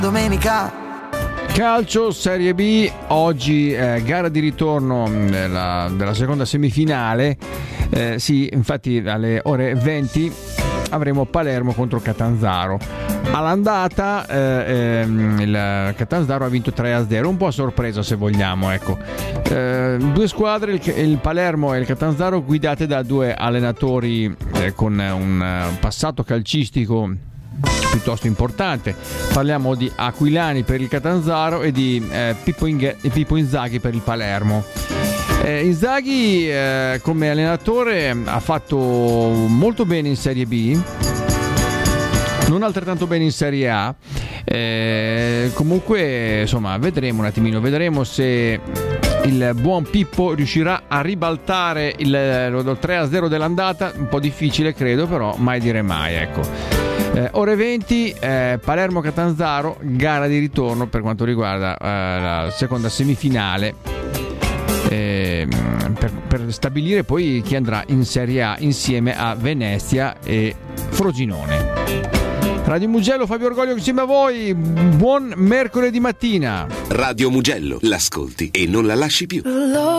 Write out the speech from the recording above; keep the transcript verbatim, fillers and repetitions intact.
domenica. Calcio Serie B, oggi eh, gara di ritorno della, della seconda semifinale. Eh, sì, infatti alle ore venti avremo Palermo contro Catanzaro. All'andata eh, ehm, il Catanzaro ha vinto tre a zero, un po' a sorpresa se vogliamo, ecco. Eh, due squadre, il, il Palermo e il Catanzaro, guidate da due allenatori eh, con un uh, passato calcistico piuttosto importante. Parliamo di Aquilani per il Catanzaro e di eh, Pippo, Inge- Pippo Inzaghi per il Palermo. Eh, Inzaghi eh, come allenatore ha fatto molto bene in Serie B, non altrettanto bene in Serie A. Eh, comunque insomma vedremo un attimino, vedremo se il buon Pippo riuscirà a ribaltare il, lo tre a zero dell'andata. Un po' difficile credo, però mai dire mai, ecco. Eh, ore venti, eh, Palermo-Catanzaro, gara di ritorno per quanto riguarda eh, la seconda semifinale, eh, per, per stabilire poi chi andrà in Serie A insieme a Venezia e Frosinone. Radio Mugello, Fabio Orgoglio insieme a voi, buon mercoledì mattina. Radio Mugello, l'ascolti e non la lasci più.